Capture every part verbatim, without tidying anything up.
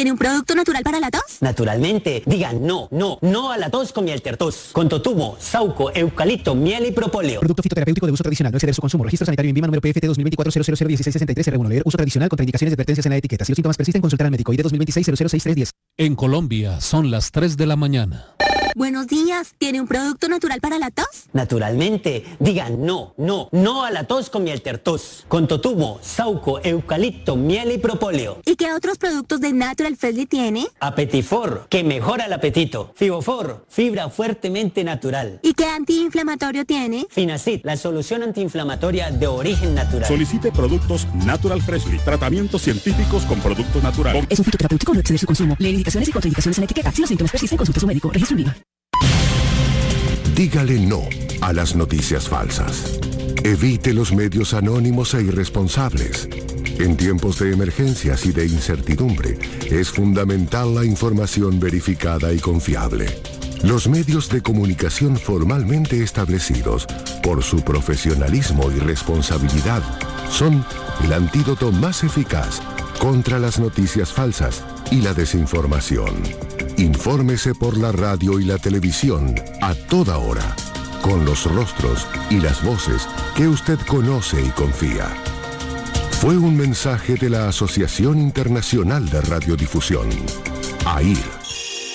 ¿Tiene un producto natural para la tos? Naturalmente. Digan no, no, no a la tos con Mieltertos. Con totumo, sauco, eucalipto, miel y propóleo. Producto fitoterapéutico de uso tradicional. No exceder su consumo. Registro sanitario en INVIMA número P F T dos mil veinticuatro cero cero cero dieciséis sesenta y tres R uno. Leer uso tradicional. Contraindicaciones y advertencias en la etiqueta. Si los síntomas persisten, consultar al médico. I D dos mil veintiséis cero cero seis tres diez. En Colombia son las tres de la mañana. Buenos días. ¿Tiene un producto natural para la tos? Naturalmente. Digan no, no, no a la tos con Mieltertos. Con totumo, sauco, eucalipto, miel y propóleo. ¿Y qué otros productos de Natural Freshly tiene? Apetifor, que mejora el apetito. Fibofor, fibra fuertemente natural. ¿Y qué antiinflamatorio tiene? Finacid, la solución antiinflamatoria de origen natural. Solicite productos Natural Freshly. Tratamientos científicos con productos naturales. Es un fitoterapéutico, no exceder su consumo. Lee indicaciones y contraindicaciones en la etiqueta. Si los síntomas persisten, consulte a su médico. Registro INVIMA. Dígale no a las noticias falsas. Evite los medios anónimos e irresponsables. En tiempos de emergencias y de incertidumbre, es fundamental la información verificada y confiable. Los medios de comunicación formalmente establecidos, por su profesionalismo y responsabilidad, son el antídoto más eficaz contra las noticias falsas y la desinformación. Infórmese por la radio y la televisión a toda hora, con los rostros y las voces que usted conoce y confía. Fue un mensaje de la Asociación Internacional de Radiodifusión, A I R.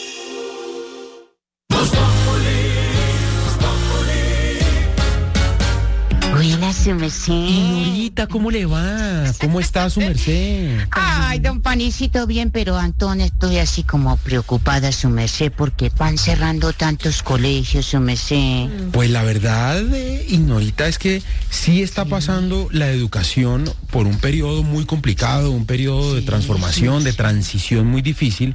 Buenas, su merced. Señorita, ¿cómo le va? ¿Cómo está su merced? Ay, don Panicito, bien, pero Antón, estoy así como preocupada, su merced, porque van cerrando tantos colegios, su merced. Pues la verdad, eh, Ignorita, es que sí está pasando la educación por un periodo muy complicado, un periodo de transformación, de transición muy difícil.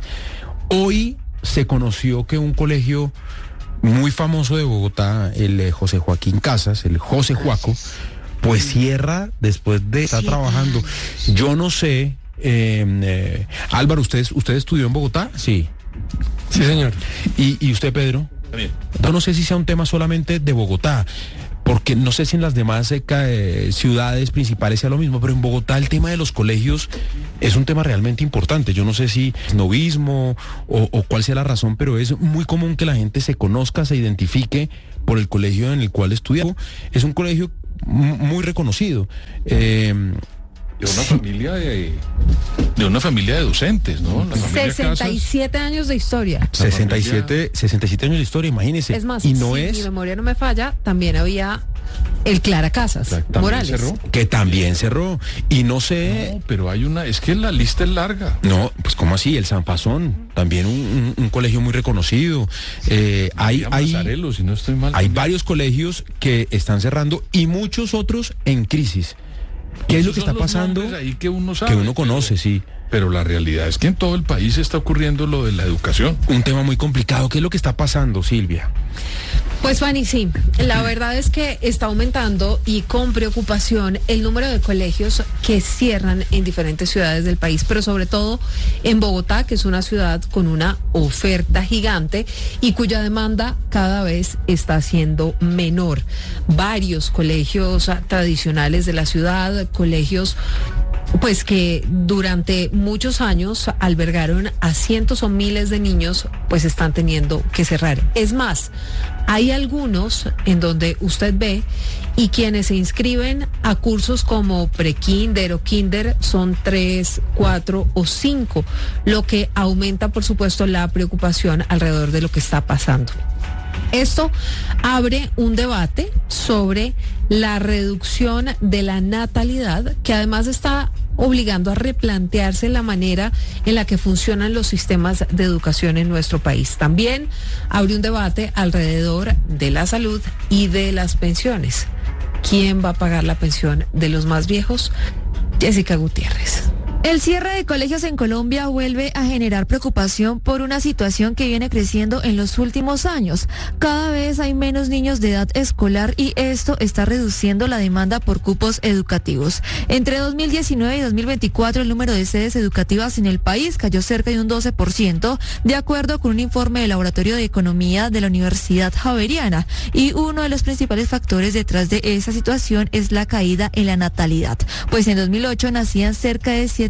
Hoy se conoció que un colegio muy famoso de Bogotá, el eh, José Joaquín Casas, el José Juaco, pues cierra después de estar trabajando. Yo no sé, eh, eh, Álvaro, ¿usted, ¿usted estudió en Bogotá? Sí. Sí, señor. ¿Y, y usted, Pedro? También. Yo no sé si sea un tema solamente de Bogotá, porque no sé si en las demás eh, ciudades principales sea lo mismo, pero en Bogotá el tema de los colegios es un tema realmente importante. Yo no sé si es novismo o, o cuál sea la razón, pero es muy común que la gente se conozca, se identifique por el colegio en el cual estudió. Es un colegio muy reconocido. Eh, de una sí. familia de, de una familia de docentes, ¿no? La sesenta y siete Casas, años de historia. sesenta y siete, sesenta y siete años de historia, imagínese. Es más, y no si es... mi memoria no me falla, también había el Clara Casas Morales. Cerró. Que también cerró. Y no sé... No, pero hay una... Es que la lista es larga. No, pues ¿cómo así? El San Fasón, también un, un, un colegio muy reconocido. Eh, hay hay, Mazarelo, si no estoy mal, hay varios colegios que están cerrando y muchos otros en crisis. ¿Qué es lo que está pasando? Ahí que uno sabe, que uno conoce, pero, sí. Pero la realidad es que en todo el país está ocurriendo lo de la educación. Un tema muy complicado. ¿Qué es lo que está pasando, Silvia? Pues, Fanny, sí. La verdad es que está aumentando y con preocupación el número de colegios que cierran en diferentes ciudades del país, pero sobre todo en Bogotá, que es una ciudad con una oferta gigante y cuya demanda cada vez está siendo menor. Varios colegios tradicionales de la ciudad, colegios pues que durante muchos años albergaron a cientos o miles de niños, pues están teniendo que cerrar. Es más, hay algunos en donde usted ve y quienes se inscriben a cursos como pre-kinder o kinder son tres, cuatro o cinco, lo que aumenta, por supuesto, la preocupación alrededor de lo que está pasando. Esto abre un debate sobre la reducción de la natalidad, que además está obligando a replantearse la manera en la que funcionan los sistemas de educación en nuestro país. También abre un debate alrededor de la salud y de las pensiones. ¿Quién va a pagar la pensión de los más viejos? Jessica Gutiérrez. El cierre de colegios en Colombia vuelve a generar preocupación por una situación que viene creciendo en los últimos años. Cada vez hay menos niños de edad escolar y esto está reduciendo la demanda por cupos educativos. Entre dos mil diecinueve y dos mil veinticuatro el número de sedes educativas en el país cayó cerca de un doce por ciento, de acuerdo con un informe del Laboratorio de Economía de la Universidad Javeriana. Y uno de los principales factores detrás de esa situación es la caída en la natalidad, pues en dos mil ocho nacían cerca de siete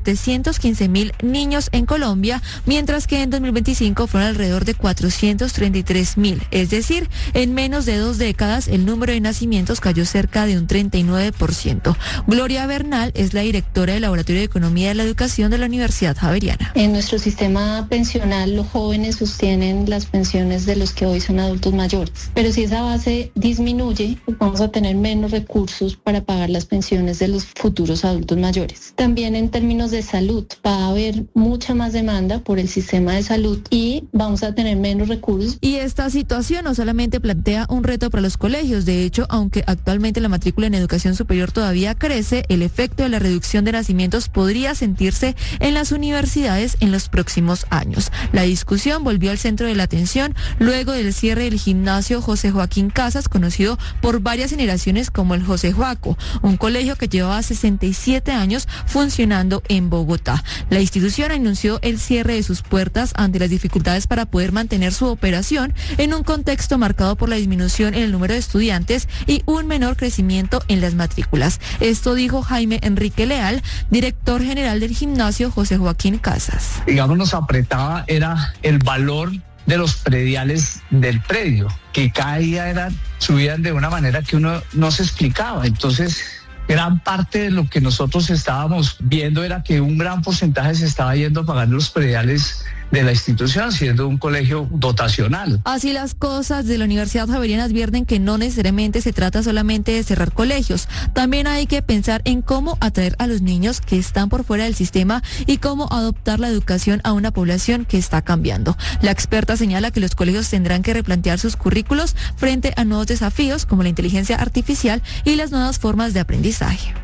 setecientos quince mil niños en Colombia, mientras que en dos mil veinticinco fueron alrededor de cuatrocientos treinta y tres mil. Es decir, en menos de dos décadas el número de nacimientos cayó cerca de un treinta y nueve por ciento. Gloria Bernal es la directora del Laboratorio de Economía de la Educación de la Universidad Javeriana. En nuestro sistema pensional, los jóvenes sostienen las pensiones de los que hoy son adultos mayores. Pero si esa base disminuye, pues vamos a tener menos recursos para pagar las pensiones de los futuros adultos mayores. También en términos de salud, va a haber mucha más demanda por el sistema de salud y vamos a tener menos recursos. Y esta situación no solamente plantea un reto para los colegios. De hecho, aunque actualmente la matrícula en educación superior todavía crece, el efecto de la reducción de nacimientos podría sentirse en las universidades en los próximos años. La discusión volvió al centro de la atención luego del cierre del gimnasio José Joaquín Casas, conocido por varias generaciones como el José Joaco, un colegio que llevaba sesenta y siete años funcionando en Bogotá. La institución anunció el cierre de sus puertas ante las dificultades para poder mantener su operación en un contexto marcado por la disminución en el número de estudiantes y un menor crecimiento en las matrículas. Esto dijo Jaime Enrique Leal, director general del gimnasio José Joaquín Casas. Digamos, nos apretaba era el valor de los prediales del predio, que cada día eran, subían de una manera que uno no se explicaba. Entonces, gran parte de lo que nosotros estábamos viendo era que un gran porcentaje se estaba yendo a pagar los prediales de la institución, siendo un colegio dotacional. Así las cosas, de la Universidad Javeriana advierten que no necesariamente se trata solamente de cerrar colegios. También hay que pensar en cómo atraer a los niños que están por fuera del sistema y cómo adoptar la educación a una población que está cambiando. La experta señala que los colegios tendrán que replantear sus currículos frente a nuevos desafíos como la inteligencia artificial y las nuevas formas de aprendizaje.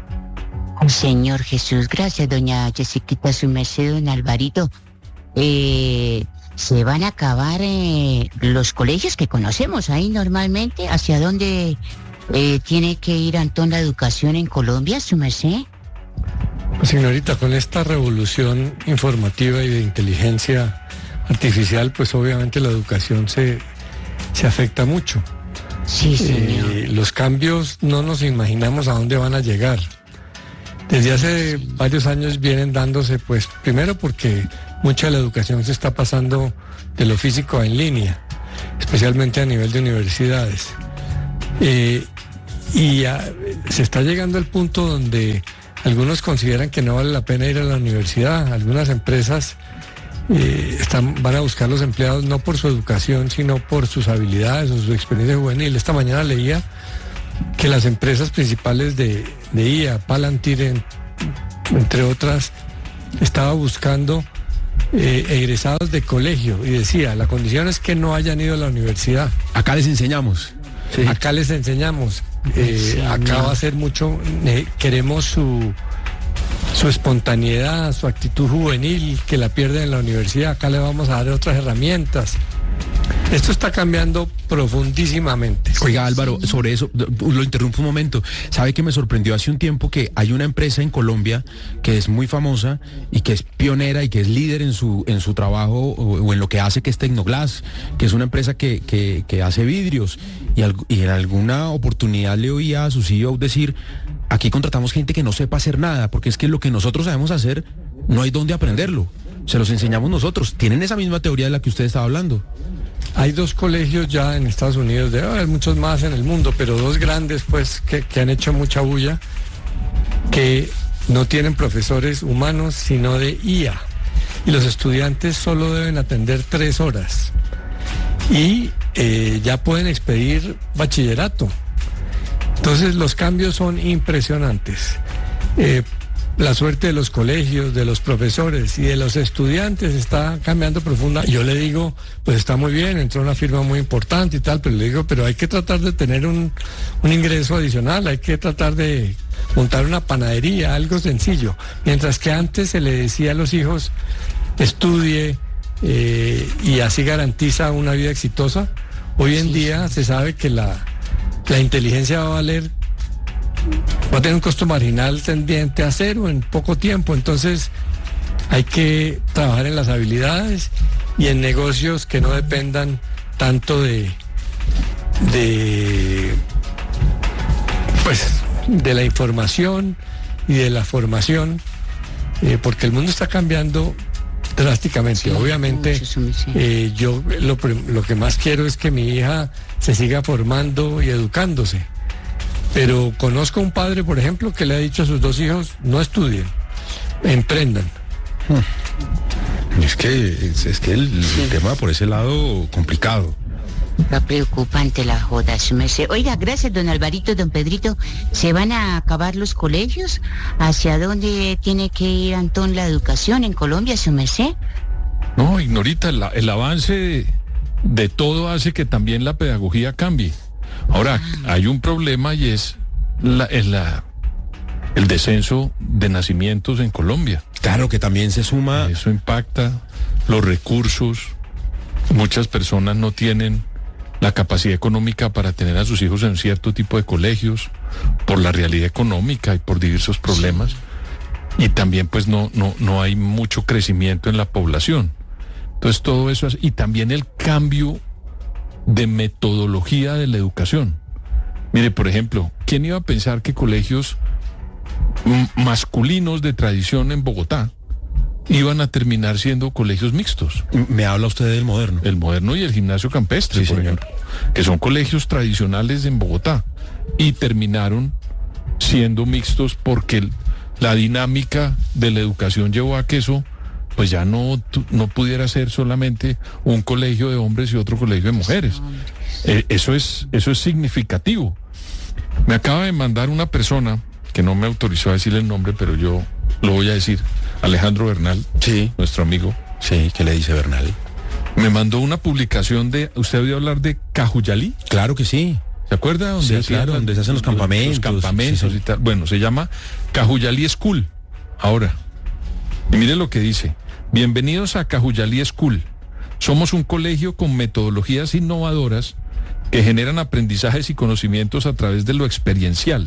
Señor Jesús, gracias, doña Jessiquita, su merced, don Alvarito. Eh, se van a acabar eh, los colegios que conocemos ahí normalmente. ¿Hacia dónde eh, tiene que ir, Antón, la educación en Colombia, su merced? Pues, señorita, con esta revolución informativa y de inteligencia artificial, pues obviamente la educación se, se afecta mucho. Sí, señor. Eh, los cambios no nos imaginamos a dónde van a llegar. Desde hace varios años vienen dándose, pues, primero porque mucha de la educación se está pasando de lo físico a en línea, especialmente a nivel de universidades. Eh, y a, se está llegando al punto donde algunos consideran que no vale la pena ir a la universidad. Algunas empresas eh, están, van a buscar los empleados no por su educación, sino por sus habilidades o su experiencia juvenil. Esta mañana leía que las empresas principales de, de I A, Palantir, en, entre otras, estaba buscando eh, egresados de colegio y decía, la condición es que no hayan ido a la universidad. Acá les enseñamos. Sí. Acá les enseñamos. Eh, sí, acá no. va a ser mucho, eh, queremos su, su espontaneidad, su actitud juvenil, que la pierden en la universidad. Acá le vamos a dar otras herramientas. Esto está cambiando profundísimamente. Oiga, Álvaro, sobre eso, lo interrumpo un momento. ¿Sabe que me sorprendió hace un tiempo que hay una empresa en Colombia que es muy famosa y que es pionera y que es líder en su en su trabajo o, o en lo que hace, que es Tecnoglass, que es una empresa que, que, que hace vidrios? Y, al, y en alguna oportunidad le oía a su C E O decir, aquí contratamos gente que no sepa hacer nada, porque es que lo que nosotros sabemos hacer no hay dónde aprenderlo. Se los enseñamos nosotros. ¿Tienen esa misma teoría de la que usted estaba hablando? Hay dos colegios ya en Estados Unidos, debe haber muchos más en el mundo, pero dos grandes, pues, que, que han hecho mucha bulla, que no tienen profesores humanos, sino de I A. Y los estudiantes solo deben atender tres horas. Y eh, ya pueden expedir bachillerato. Entonces los cambios son impresionantes. Eh, La suerte de los colegios, de los profesores y de los estudiantes está cambiando profunda. Yo le digo, pues está muy bien, entró una firma muy importante y tal, pero le digo, pero hay que tratar de tener un, un ingreso adicional, hay que tratar de montar una panadería, algo sencillo. Mientras que antes se le decía a los hijos, estudie eh, y así garantiza una vida exitosa, hoy en día se sabe que la, la inteligencia va a valer, va a tener un costo marginal tendiente a cero en poco tiempo. Entonces hay que trabajar en las habilidades y en negocios que no dependan tanto de de pues de la información y de la formación, eh, porque el mundo está cambiando drásticamente. Sí, obviamente, eh, yo lo, lo que más quiero es que mi hija se siga formando y educándose. Pero conozco un padre, por ejemplo, que le ha dicho a sus dos hijos, no estudien, emprendan. Es que, es, es que el, sí. el tema por ese lado complicado. Está preocupante la joda, su merced. Oiga, gracias, don Alvarito, don Pedrito. ¿Se van a acabar los colegios? ¿Hacia dónde tiene que ir, Antón, la educación en Colombia, su merced? No, Ignorita, el, el avance de, de todo hace que también la pedagogía cambie. Ahora, ah. hay un problema y es la, es la, el descenso de nacimientos en Colombia. Claro que también se suma. Eso impacta los recursos. Muchas personas no tienen la capacidad económica para tener a sus hijos en cierto tipo de colegios por la realidad económica y por diversos problemas. Y también pues no, no, no hay mucho crecimiento en la población. Entonces todo eso es, y también el cambio de metodología de la educación. Mire, por ejemplo, ¿quién iba a pensar que colegios m- masculinos de tradición en Bogotá iban a terminar siendo colegios mixtos? Me habla usted del Moderno. El Moderno y el Gimnasio Campestre, sí, por señor. ejemplo, que son colegios tradicionales en Bogotá y terminaron siendo mixtos porque el, la dinámica de la educación llevó a que eso pues ya no, no pudiera ser solamente un colegio de hombres y otro colegio de mujeres. Eh, eso es, eso es significativo. Me acaba de mandar una persona que no me autorizó a decir el nombre, pero yo lo voy a decir. Alejandro Bernal, sí, nuestro amigo. Sí, ¿qué le dice Bernal? Me mandó una publicación de, ¿usted oído hablar de Cajuyalí? Claro que sí. ¿Se acuerda? Donde sí, claro, donde se hacen los campamentos. Los campamentos sí, sí. y tal. Bueno, se llama Cajuyalí School, ahora. Y mire lo que dice. Bienvenidos a Cajuyalí School. Somos un colegio con metodologías innovadoras que generan aprendizajes y conocimientos a través de lo experiencial,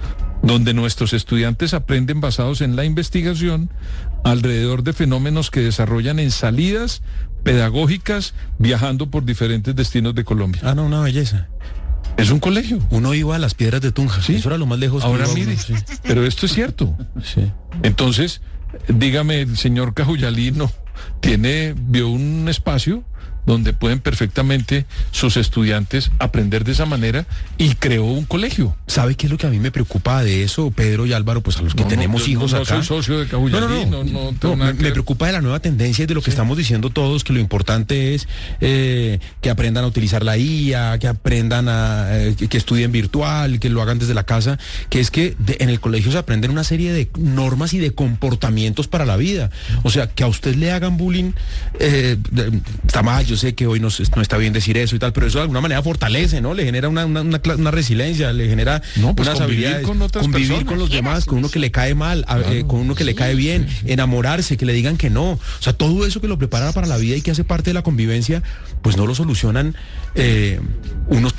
donde nuestros estudiantes aprenden basados en la investigación alrededor de fenómenos que desarrollan en salidas pedagógicas viajando por diferentes destinos de Colombia. Ah, no, una belleza. Es un colegio. Uno iba a las Piedras de Tunja. Sí. Eso era lo más lejos. Ahora que mire, sí. Pero esto es cierto. Sí. Entonces, dígame, el señor Cajuyalí no tiene, vio un espacio donde pueden perfectamente sus estudiantes aprender de esa manera y creó un colegio. ¿Sabe qué es lo que a mí me preocupa de eso, Pedro y Álvaro? Pues a los que no, tenemos no, hijos no, no acá. No soy socio de Cajuyalí, no, no, no, no, no, no me, que... me preocupa de la nueva tendencia y de lo que sí. estamos diciendo todos, que lo importante es eh, que aprendan a utilizar la I A, que aprendan a, eh, que, que estudien virtual, que lo hagan desde la casa, que es que de, en el colegio se aprenden una serie de normas y de comportamientos para la vida. O sea, que a usted le hagan bullying, eh, está mal, yo sé que hoy no, no está bien decir eso y tal, pero eso de alguna manera fortalece, ¿no? Le genera una, una, una, una resiliencia, le genera no, pues unas habilidades, con otras convivir personas. con los demás, con uno que le cae mal, a, claro, eh, con uno que sí, le cae bien, sí, sí. enamorarse, que le digan que no. O sea, todo eso que lo prepara para la vida y que hace parte de la convivencia, pues no lo solucionan eh, unos